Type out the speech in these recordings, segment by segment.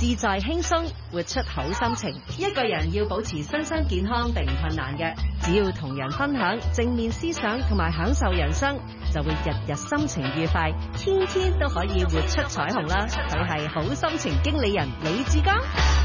自在輕鬆，活出好心情。一個人要保持身心健康並唔困難嘅，只要同人分享正面思想同埋享受人生，就會日日心情愉快，天天都可以活出彩虹啦！佢係好心情經理人李志剛。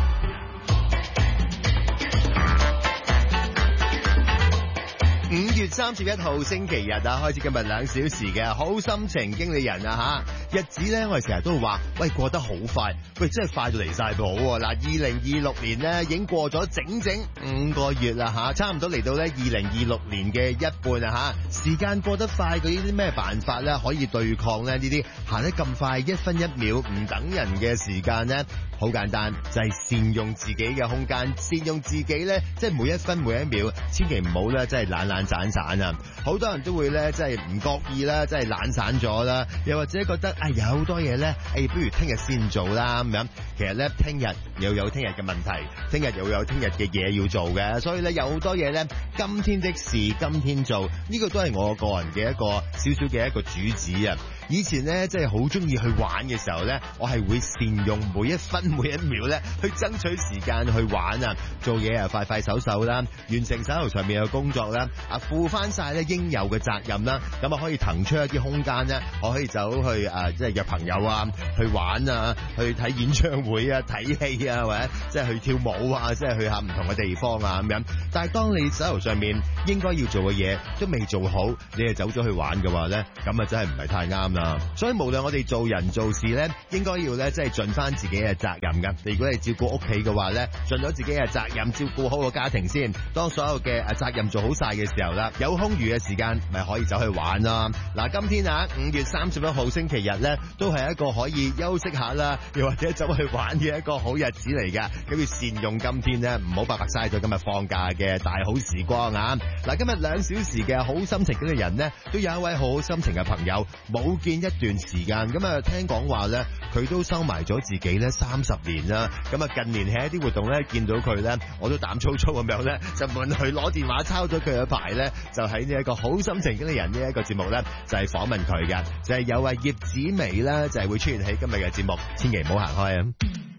5月31號星期日啊，開始今日2小時嘅好心情經理人啊吓，日子咧我哋成日都會話，喂過得好快，喂真係快到離晒譜喎！嗱，2026年咧已經過咗整整5個月啦吓，差唔多嚟到咧2026年嘅一半啊吓，時間過得快，嗰啲咩辦法咧可以對抗咧呢啲行得咁快1分1秒唔等人嘅時間咧？好簡單，就係善用自己嘅空間，善用自己咧，即係每一分每一秒，千祈唔好咧，即係懶散啊！好多人都會咧，即係唔覺意啦，即係懶散咗啦，又或者覺得有好多嘢咧，不如聽日先做啦咁樣。其實咧，聽日又有聽日嘅問題，聽日又有聽日嘅嘢要做嘅，所以咧有好多嘢咧，今天的事今天做，呢個都係我個人嘅一個少少嘅一個主旨啊！以前咧，即係好中意去玩嘅時候咧，我係會善用每一分每一秒咧，去爭取時間去玩啊！做嘢啊，快快手啦，完成手頭上面嘅工作啦，負翻晒咧應有嘅責任啦，咁啊可以騰出一啲空間咧，我可以走去即係約朋友啊，去玩啊，去睇演唱會啊，睇戲啊，或者即係去跳舞啊，即係去下唔同嘅地方啊咁樣。但係當你手頭上面應該要做嘅嘢都未做好，你係走咗去玩嘅話咧，咁啊真係唔係太啱啦。所以無論我哋做人做事咧，應該要咧即係盡翻自己嘅責任㗎。如果你照顧屋企嘅話咧，盡咗自己嘅責任，照顧好個家庭先。當所有嘅責任做好晒嘅時候啦，有空餘嘅時間咪可以走去玩啦。嗱，今天5月31號星期日咧，都係一個可以休息下啦，又或者走去玩嘅一個好日子嚟㗎。咁要善用今天咧，唔好白白嘥咗今日放假嘅大好時光啊！嗱，今日2小時嘅好心情嘅人咧，都有一位好好心情嘅朋友冇見一段時間，咁啊聽講話咧，佢都收埋咗自己咧30年啦。咁啊近年喺一啲活動咧見到佢咧，我都膽粗粗咁樣咧，就問佢攞電話抄咗佢嘅牌咧，就喺呢一個好心情經理人呢一個節目咧，就係訪問佢嘅，就係有位葉子楣啦，就係會出現喺今日嘅節目，千祈唔好行開啊！